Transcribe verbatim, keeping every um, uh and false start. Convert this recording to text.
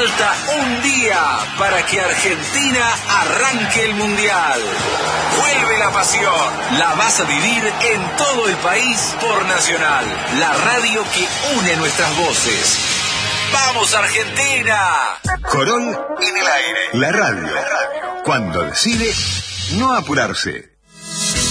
Falta un día para que Argentina arranque el Mundial. Vuelve la pasión. La vas a vivir en todo el país por Nacional, la radio que une nuestras voces. ¡Vamos, Argentina! Corol en el aire. La radio. Cuando decide no apurarse.